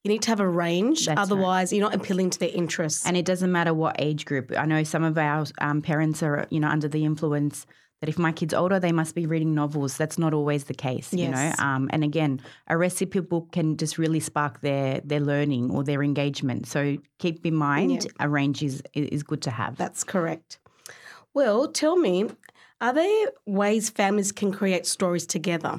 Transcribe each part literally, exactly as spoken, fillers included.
You need to have a range. That's Otherwise, right. You're not appealing to their interests. And it doesn't matter what age group. I know some of our um, parents are, you know, under the influence that if my kid's older, they must be reading novels. That's not always the case, yes. you know. Um, and again, a recipe book can just really spark their their learning or their engagement. So keep in mind, yeah. a range is is good to have. That's correct. Well, tell me, are there ways families can create stories together?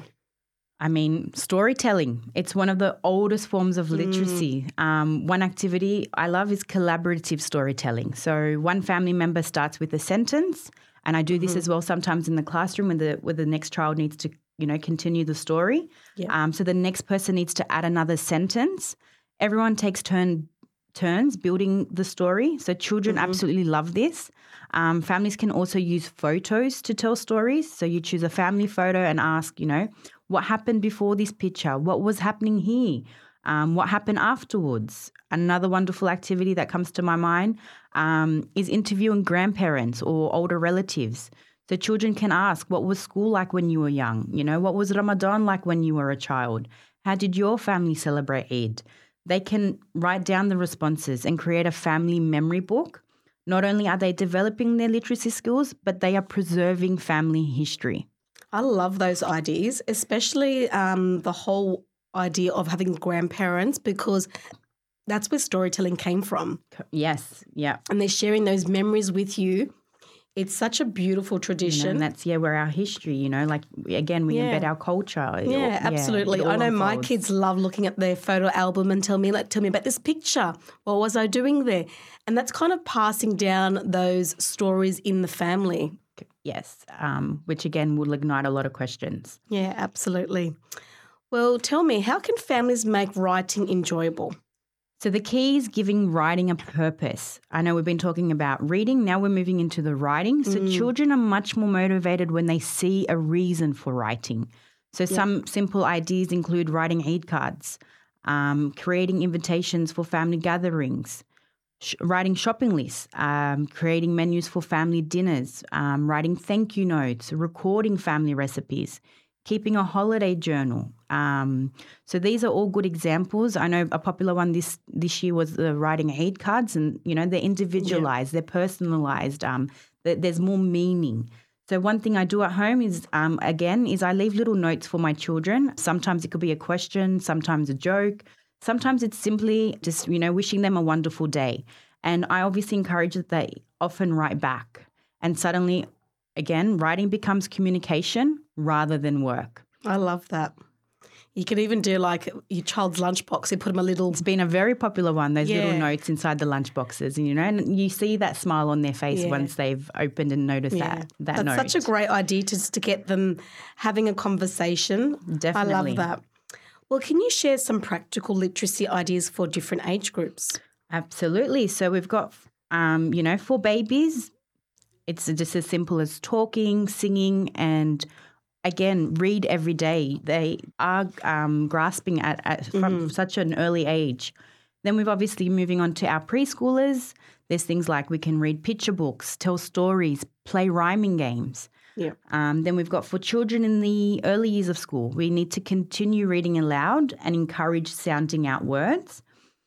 I mean, storytelling. It's one of the oldest forms of literacy. Mm. Um, one activity I love is collaborative storytelling. So one family member starts with a sentence, and I do this mm. as well sometimes in the classroom when the when the next child needs to, you know, continue the story. Yeah. Um, so the next person needs to add another sentence. Everyone takes turn turns building the story. So children mm-hmm. absolutely love this. Um, families can also use photos to tell stories. So you choose a family photo and ask, you know, what happened before this picture? What was happening here? Um, what happened afterwards? Another wonderful activity that comes to my mind um, is interviewing grandparents or older relatives. So children can ask, what was school like when you were young? You know, what was Ramadan like when you were a child? How did your family celebrate Eid? They can write down the responses and create a family memory book. Not only are they developing their literacy skills, but they are preserving family history. I love those ideas, especially um, the whole idea of having grandparents, because that's where storytelling came from. Yes, yeah. And they're sharing those memories with you. It's such a beautiful tradition. You know, and that's, yeah, where our history, you know, like, again, we yeah. embed our culture. Yeah, yeah absolutely. I know unfolds. My kids love looking at their photo album and tell me, like, tell me about this picture. What was I doing there? And that's kind of passing down those stories in the family. Yes, um, which, again, will ignite a lot of questions. Yeah, absolutely. Well, tell me, how can families make writing enjoyable? So the key is giving writing a purpose. I know we've been talking about reading. Now we're moving into the writing. So mm. children are much more motivated when they see a reason for writing. So yep. some simple ideas include writing Eid cards, um, creating invitations for family gatherings, sh- writing shopping lists, um, creating menus for family dinners, um, writing thank you notes, recording family recipes, keeping a holiday journal. Um, so these are all good examples. I know a popular one this this year was the writing Eid cards, and, you know, they're individualized, yeah. they're personalized, um, th- there's more meaning. So one thing I do at home is, um, again, is I leave little notes for my children. Sometimes it could be a question, sometimes a joke. Sometimes it's simply just, you know, wishing them a wonderful day. And I obviously encourage that they often write back. And suddenly, again, writing becomes communication rather than work. I love that. You can even do like your child's lunchbox. You put them a little... It's been a very popular one, those yeah. little notes inside the lunchboxes, you know, and you see that smile on their face yeah. once they've opened and noticed yeah. that, that That's note. That's such a great idea just to get them having a conversation. Definitely. I love that. Well, can you share some practical literacy ideas for different age groups? Absolutely. So we've got, um, you know, for babies, it's just as simple as talking, singing, and again, read every day. They are um, grasping at, at from mm-hmm. such an early age. Then we've obviously moving on to our preschoolers. There's things like we can read picture books, tell stories, play rhyming games. Yeah. Um, then we've got for children in the early years of school, we need to continue reading aloud and encourage sounding out words.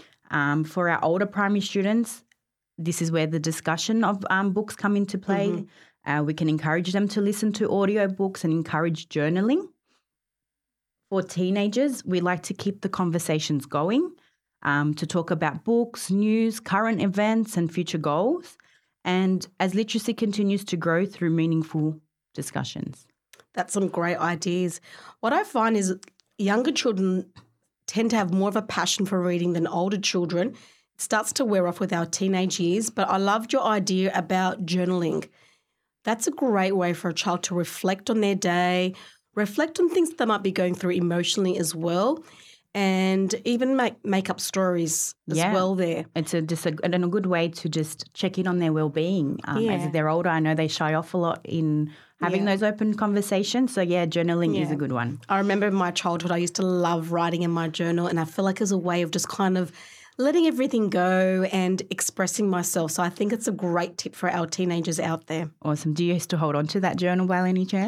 Um, for our older primary students, this is where the discussion of um, books come into play. Mm-hmm. Uh, we can encourage them to listen to audiobooks and encourage journaling. For teenagers, we like to keep the conversations going, um, to talk about books, news, current events and future goals. And as literacy continues to grow through meaningful discussions. That's some great ideas. What I find is younger children tend to have more of a passion for reading than older children. It starts to wear off with our teenage years, but I loved your idea about journaling. That's a great way for a child to reflect on their day, reflect on things that they might be going through emotionally as well, and even make make up stories as yeah. well there. It's a, just a, and a good way to just check in on their well-being. Um, yeah. As they're older, I know they shy off a lot in having yeah. those open conversations. So, yeah, journaling yeah. is a good one. I remember in my childhood I used to love writing in my journal, and I feel like it's a way of just kind of letting everything go and expressing myself. So I think it's a great tip for our teenagers out there. Awesome. Do you used to hold on to that journal by any chance?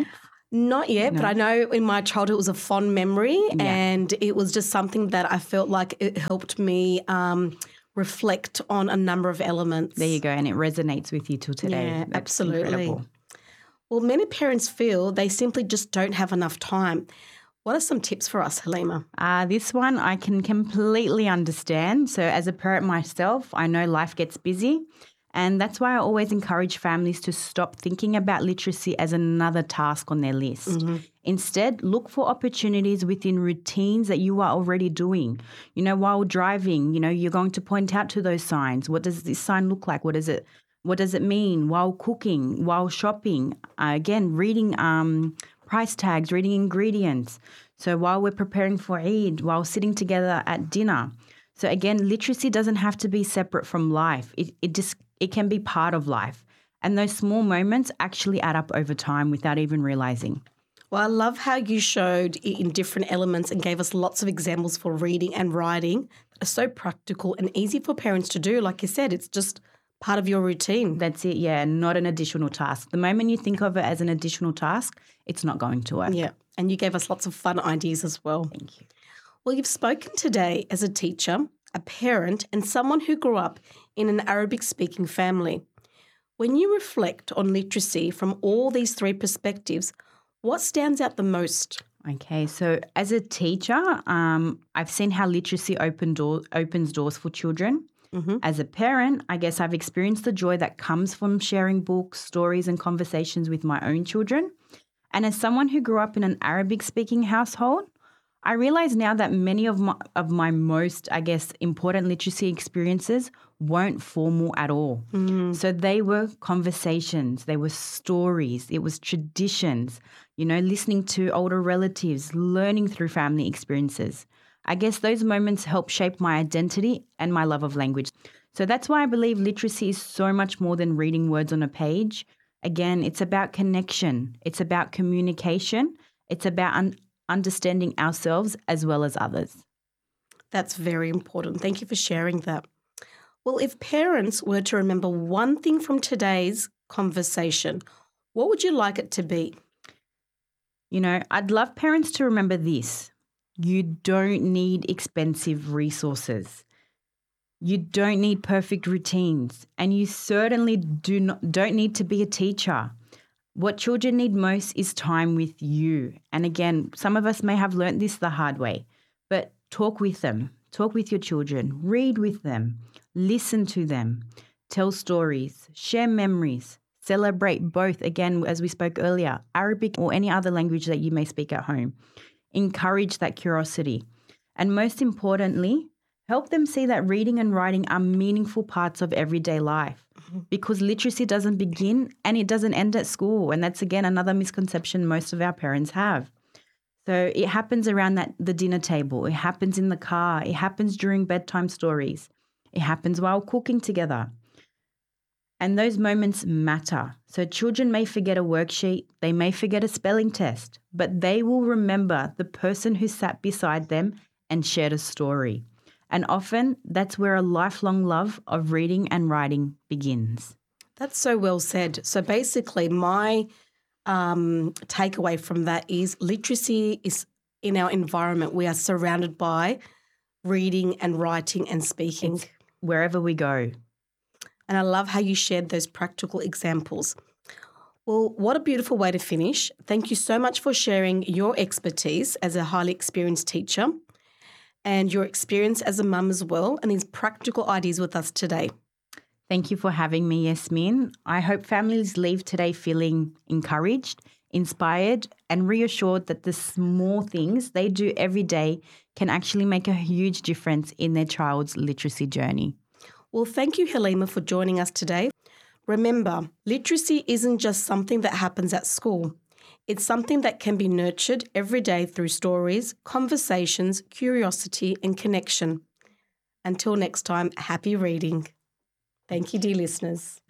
Not yet, No. but I know in my childhood it was a fond memory, Yeah. and it was just something that I felt like it helped me um, reflect on a number of elements. There you go. And it resonates with you till today. Yeah, That's absolutely. incredible. Well, many parents feel they simply just don't have enough time. What are some tips for us, Halima? Uh, this one I can completely understand. So as a parent myself, I know life gets busy. And that's why I always encourage families to stop thinking about literacy as another task on their list. Mm-hmm. Instead, look for opportunities within routines that you are already doing. You know, while driving, you know, you're going to point out to those signs. What does this sign look like? What does it What does it mean? While cooking, while shopping, uh, again, reading um, price tags, reading ingredients. So while we're preparing for Eid, while sitting together at dinner. So again, literacy doesn't have to be separate from life. It it just it can be part of life. And those small moments actually add up over time without even realizing. Well, I love how you showed it in different elements and gave us lots of examples for reading and writing. It's so practical and easy for parents to do. Like you said, it's just part of your routine. That's it, yeah, not an additional task. The moment you think of it as an additional task, it's not going to work. Yeah, and you gave us lots of fun ideas as well. Thank you. Well, you've spoken today as a teacher, a parent, and someone who grew up in an Arabic-speaking family. When you reflect on literacy from all these three perspectives, what stands out the most? Okay, so as a teacher, um, I've seen how literacy open door, opens doors for children. Mm-hmm. As a parent, I guess I've experienced the joy that comes from sharing books, stories, and conversations with my own children. And as someone who grew up in an Arabic-speaking household, I realize now that many of my, of my most, I guess, important literacy experiences weren't formal at all. Mm-hmm. So they were conversations, they were stories, it was traditions, you know, listening to older relatives, learning through family experiences. I guess those moments help shape my identity and my love of language. So that's why I believe literacy is so much more than reading words on a page. Again, it's about connection. It's about communication. It's about un- understanding ourselves as well as others. That's very important. Thank you for sharing that. Well, if parents were to remember one thing from today's conversation, what would you like it to be? You know, I'd love parents to remember this. You don't need expensive resources. You don't need perfect routines. And you certainly do not, don't need to be a teacher. What children need most is time with you. And again, some of us may have learnt this the hard way, but talk with them. Talk with your children. Read with them. Listen to them. Tell stories. Share memories. Celebrate both, again, as we spoke earlier, Arabic or any other language that you may speak at home. Encourage that curiosity. And most importantly, help them see that reading and writing are meaningful parts of everyday life, mm-hmm. because literacy doesn't begin and it doesn't end at school. And that's, again, another misconception most of our parents have. So it happens around that the dinner table. It happens in the car. It happens during bedtime stories. It happens while cooking together. And those moments matter. So children may forget a worksheet, they may forget a spelling test, but they will remember the person who sat beside them and shared a story. And often that's where a lifelong love of reading and writing begins. That's so well said. So basically my um, takeaway from that is literacy is in our environment. We are surrounded by reading and writing and speaking. It's wherever we go. And I love how you shared those practical examples. Well, what a beautiful way to finish. Thank you so much for sharing your expertise as a highly experienced teacher and your experience as a mum as well, and these practical ideas with us today. Thank you for having me, Yasmin. I hope families leave today feeling encouraged, inspired, and reassured that the small things they do every day can actually make a huge difference in their child's literacy journey. Well, thank you, Halima, for joining us today. Remember, literacy isn't just something that happens at school. It's something that can be nurtured every day through stories, conversations, curiosity, and connection. Until next time, happy reading. Thank you, dear listeners.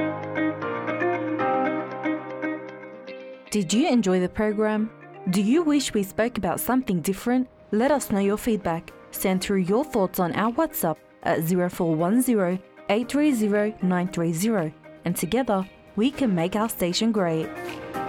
Did you enjoy the program? Do you wish we spoke about something different? Let us know your feedback. Send through your thoughts on our WhatsApp at zero four one zero, eight three zero, nine three zero, and together we can make our station great.